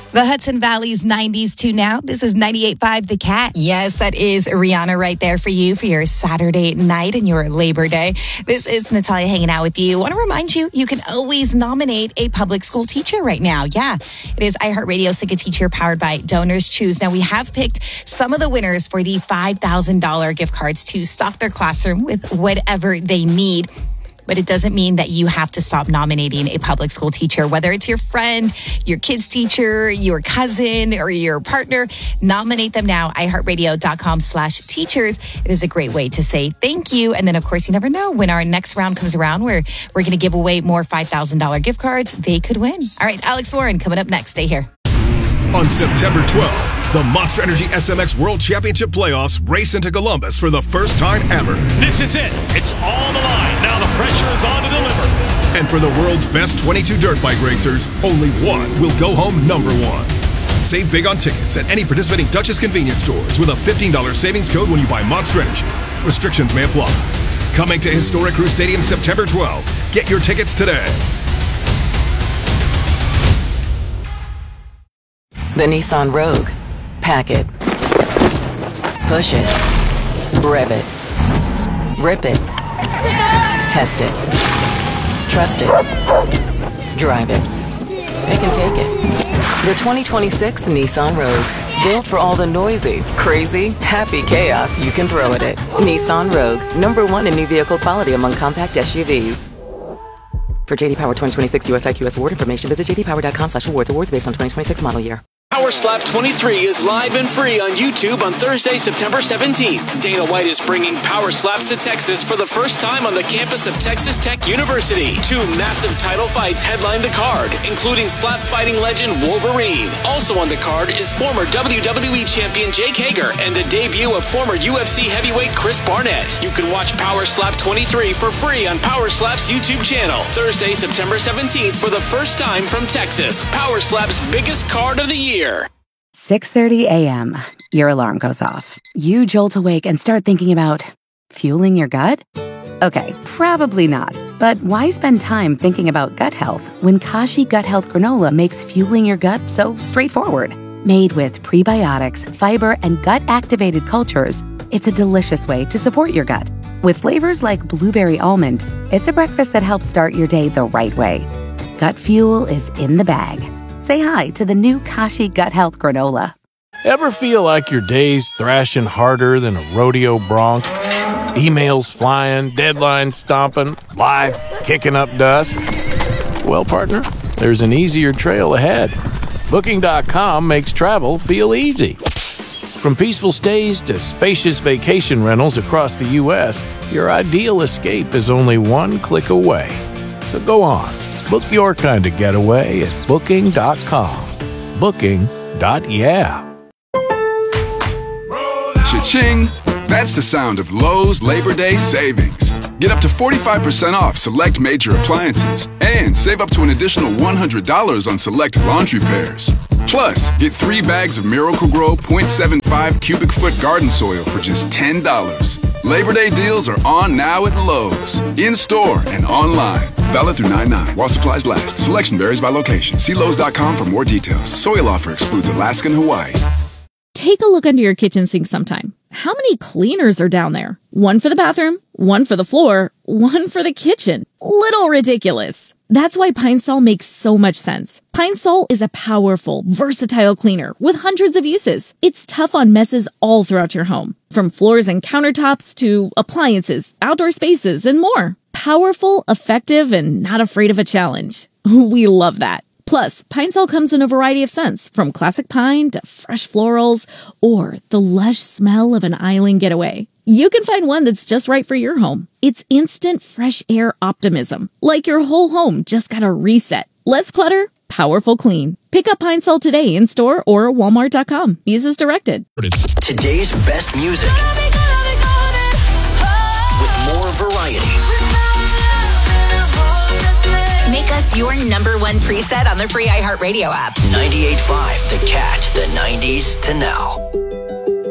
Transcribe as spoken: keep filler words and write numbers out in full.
The Hudson Valley's nineties to now. This is ninety-eight point five The Cat. Yes, that is Rihanna right there for you for your Saturday night and your Labor Day. This is Natalia hanging out with you. I want to remind you, you can always nominate a public school teacher right now. Yeah, it is iHeartRadio Sick a Teacher powered by Donors Choose. Now, we have picked some of the winners for the five thousand dollars gift cards to stock their classroom with whatever they need. But it doesn't mean that you have to stop nominating a public school teacher, whether it's your friend, your kid's teacher, your cousin, or your partner. Nominate them now. iHeartRadio.com slash teachers. It is a great way to say thank you. And then, of course, you never know when our next round comes around where we're going to give away more five thousand dollars gift cards. They could win. All right, Alex Warren coming up next. Stay here. On September twelfth, the Monster Energy S M X World Championship Playoffs race into Columbus for the first time ever. This is it. It's all on the line. Now the pressure is on to deliver. And for the world's best twenty-two dirt bike racers, only one will go home number one. Save big on tickets at any participating Duchess convenience stores with a fifteen dollars savings code when you buy Monster Energy. Restrictions may apply. Coming to Historic Crew Stadium September twelfth. Get your tickets today. The Nissan Rogue. Pack it. Push it. Rev it. Rip it. Test it. Trust it. Drive it. Pick and take it. The twenty twenty-six Nissan Rogue. Built for all the noisy, crazy, happy chaos you can throw at it. Nissan Rogue. Number one in new vehicle quality among compact S U Vs. For J D Power twenty twenty-six U S I Q S award information, visit j d power dot com slash awards. Awards based on twenty twenty-six model year. Power Slap twenty-three is live and free on YouTube on Thursday, September seventeenth. Dana White is bringing Power Slaps to Texas for the first time on the campus of Texas Tech University. Two massive title fights headline the card, including slap fighting legend Wolverine. Also on the card is former W W E champion Jake Hager and the debut of former U F C heavyweight Chris Barnett. You can watch Power Slap twenty-three for free on Power Slap's YouTube channel. Thursday, September seventeenth for the first time from Texas. Power Slap's biggest card of the year. six thirty a.m. Your alarm goes off. You jolt awake and start thinking about fueling your gut? Okay, probably not. But why spend time thinking about gut health when Kashi Gut Health Granola makes fueling your gut so straightforward? Made with prebiotics, fiber, and gut-activated cultures, it's a delicious way to support your gut. With flavors like blueberry almond, it's a breakfast that helps start your day the right way. Gut fuel is in the bag. Say hi to the new Kashi Gut Health Granola. Ever feel like your day's thrashing harder than a rodeo bronc? Emails flying, deadlines stomping, life kicking up dust? Well, partner, there's an easier trail ahead. Booking dot com makes travel feel easy. From peaceful stays to spacious vacation rentals across the U S, your ideal escape is only one click away. So go on. Book your kind of getaway at Booking dot com. Booking. Yeah. Cha-ching! That's the sound of Lowe's Labor Day savings. Get up to forty-five percent off select major appliances and save up to an additional one hundred dollars on select laundry pairs. Plus, get three bags of Miracle-Gro point seven five cubic foot garden soil for just ten dollars. Labor Day deals are on now at Lowe's. In-store and online. Valid through nine nine while supplies last. Selection varies by location. See Lowe's dot com for more details. Soil offer excludes Alaska and Hawaii. Take a look under your kitchen sink sometime. How many cleaners are down there? One for the bathroom, one for the floor, one for the kitchen. Little ridiculous. That's why Pine Sol makes so much sense. Pine Sol is a powerful, versatile cleaner with hundreds of uses. It's tough on messes all throughout your home, from floors and countertops to appliances, outdoor spaces, and more. Powerful, effective, and not afraid of a challenge. We love that. Plus, Pine Sol comes in a variety of scents, from classic pine to fresh florals or the lush smell of an island getaway. You can find one that's just right for your home. It's instant fresh air optimism, like your whole home just got a reset. Less clutter, powerful clean. Pick up Pine Sol today in store or walmart dot com. Use as directed. Today's best music with more variety. Make us your number one preset on the free iHeartRadio app. ninety-eight point five The Cat, the nineties to now.